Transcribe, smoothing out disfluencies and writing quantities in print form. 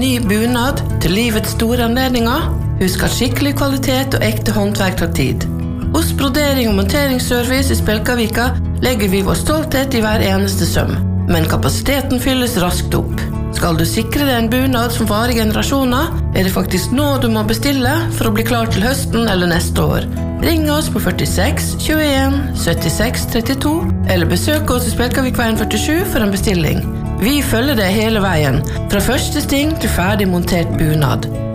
Ny bunad til livets store anledninger. Husk at skikkelig kvalitet og ekte håndverk tar tid. Hos brodering og monteringsservice i Spjelkavika legger vi vår stolthet i hver eneste søm. Men kapasiteten fylles raskt opp. Skal du sikre deg en bunad som varer generasjoner, det faktisk nå du må bestille for å bli klar til høsten eller neste år. Ring oss på 46 21 76 32 eller besøk oss i Spjelkavikveien 47 for en bestilling. Vi følger deg hele veien, fra første sting til ferdig montert bunad.